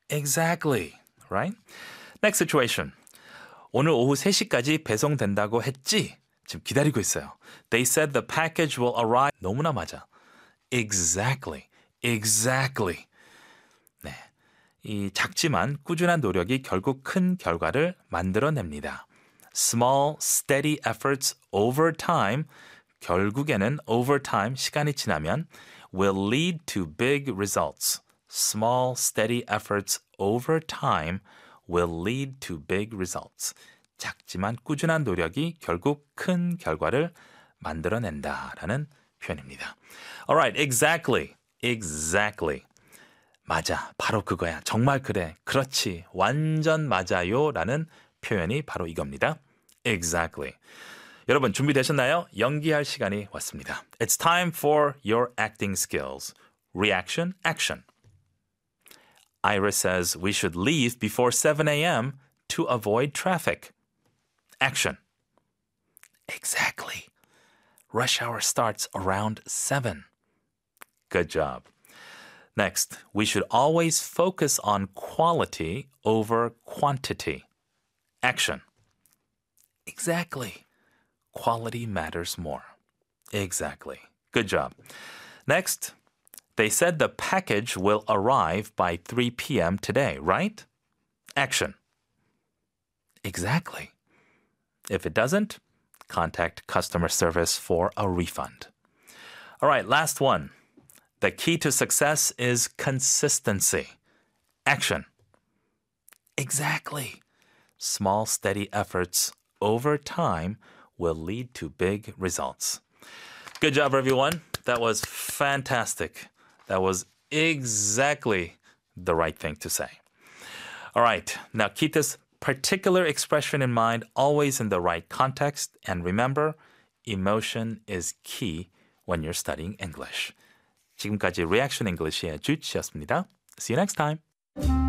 Exactly. Right? Next situation. 오늘 오후 3시까지 배송된다고 했지? 지금 기다리고 있어요. They said the package will arrive. 너무나 맞아. Exactly. Exactly. 네. 이 작지만 꾸준한 노력이 결국 큰 결과를 만들어냅니다. Small, steady efforts over time, 결국에는 over time, 시간이 지나면 will lead to big results. Small, steady efforts over time will lead to big results. 작지만 꾸준한 노력이 결국 큰 결과를 만들어낸다라는 표현입니다. Alright, exactly. Exactly. 맞아. 바로 그거야. 정말 그래. 그렇지. 완전 맞아요. 라는 표현이 바로 이겁니다. Exactly. 여러분 준비되셨나요? 연기할 시간이 왔습니다. It's time for your acting skills. Reaction, action. Ira says we should leave before 7 a.m. to avoid traffic. Action. Exactly. Rush hour starts around 7. Good job. Next, we should always focus on quality over quantity. Action. Exactly. Quality matters more. Exactly. Good job. Next, they said the package will arrive by 3 p.m. today, right? Action. Exactly. If it doesn't, contact customer service for a refund. All right, last one. The key to success is consistency. Action. Exactly. Small, steady efforts over time will lead to big results. Good job, everyone. That was fantastic. That was exactly the right thing to say. All right, now keep this particular expression in mind, always in the right context. And remember, emotion is key when you're studying English. 지금까지 Reaction English의 주치였습니다. See you next time.